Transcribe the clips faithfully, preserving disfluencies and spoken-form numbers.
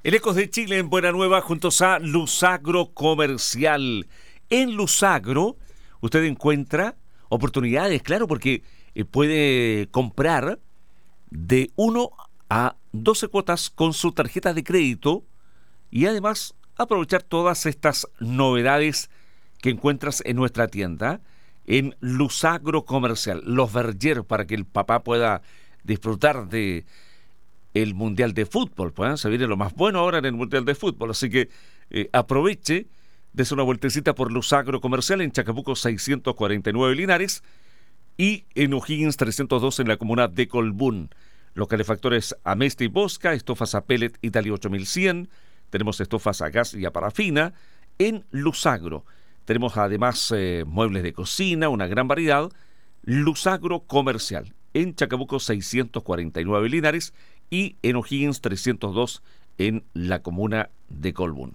El Ecos de Chile en Buena Nueva juntos a Lusagro Comercial. En Lusagro usted encuentra oportunidades, claro, porque eh, puede comprar de uno a doce cuotas con su tarjeta de crédito y además aprovechar todas estas novedades que encuentras en nuestra tienda en Lusagro Comercial. Los Verger, para que el papá pueda disfrutar de el Mundial de Fútbol, pues, se viene lo más bueno ahora en el Mundial de Fútbol, así que eh, aproveche, des una vueltecita por Lusagro Comercial en Chacabuco seiscientos cuarenta y nueve Linares y en O'Higgins trescientos dos en la comuna de Colbún. Los calefactores Amesti y Bosca, estofas a pellet Italia ocho mil cien, tenemos estofas a gas y a parafina en Lusagro. Tenemos además eh, muebles de cocina, una gran variedad. Lusagro Comercial en Chacabuco seiscientos cuarenta y nueve Linares y en O'Higgins trescientos dos en la comuna de Colbún.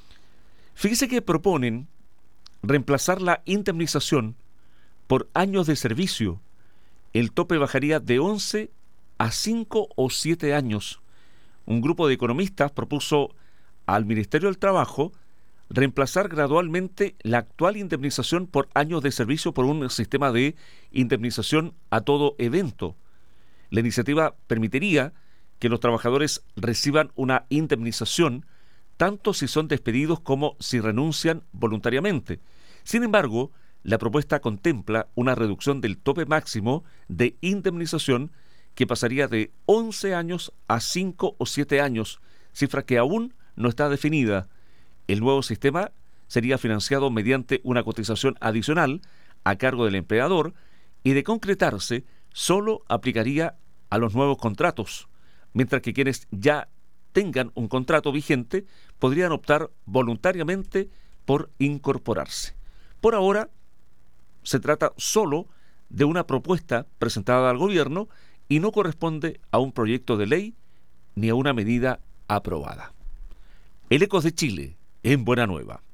Fíjese que proponen reemplazar la indemnización por años de servicio. El tope bajaría de once a cinco o siete años. Un grupo de economistas propuso al Ministerio del Trabajo reemplazar gradualmente la actual indemnización por años de servicio por un sistema de indemnización a todo evento. La iniciativa permitiría que los trabajadores reciban una indemnización tanto si son despedidos como si renuncian voluntariamente. Sin embargo, la propuesta contempla una reducción del tope máximo de indemnización que pasaría de once años a cinco o siete años, cifra que aún no está definida. El nuevo sistema sería financiado mediante una cotización adicional a cargo del empleador y, de concretarse, solo aplicaría a los nuevos contratos, mientras que quienes ya tengan un contrato vigente podrían optar voluntariamente por incorporarse. Por ahora, se trata solo de una propuesta presentada al gobierno y no corresponde a un proyecto de ley ni a una medida aprobada. El Ecos de Chile, en Buena Nueva.